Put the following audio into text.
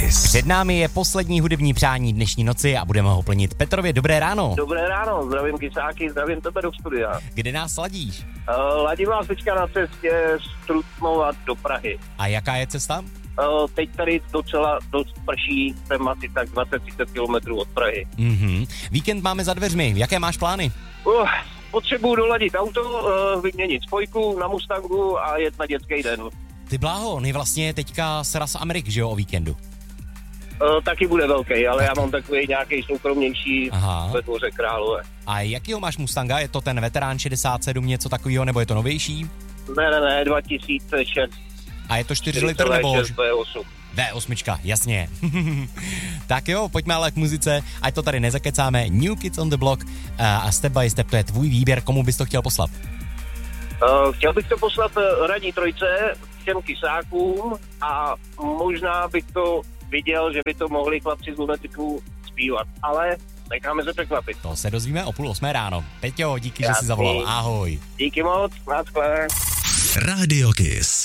Kiss. Před námi je poslední hudební přání dnešní noci a budeme ho plnit. Petrově, dobré ráno. Dobré ráno, zdravím Kysáky, zdravím tebe do studia. Kde nás ladíš? Ladím vás teďka na cestě z Trutnova do Prahy. A jaká je cesta? Teď tady docela dost prší, jsem asi tak 20-30 kilometrů od Prahy. Víkend máme za dveřmi, jaké máš plány? Potřebuju doladit auto, vyměnit spojku na Mustangu a jet na dětský den. Ty bláho, on je vlastně teďka sraz Amerik, že jo, o víkendu? Taky bude velký, ale já mám takový nějaký soukromnější ve Dvoře Králové. A jakýho máš Mustanga? Je to ten veterán 67, něco takového, nebo je to novější? Ne, 2006. A je to 4 litr nebo? V8. V8, jasně. Tak jo, pojďme ale k muzice, ať to tady nezakecáme. New Kids on the Block a Step by Step, to je tvůj výběr, komu bys to chtěl poslat? Chtěl bych to poslat radní trojce, všem Kysákům a možná bych to viděl, že by to mohli chlapci z Lunetiku zpívat, ale necháme se překvapit. To se dozvíme o 7:30 ráno. Peťo, díky, že jsi zavolal. Ahoj. Díky moc, naschle. Radio Kiss.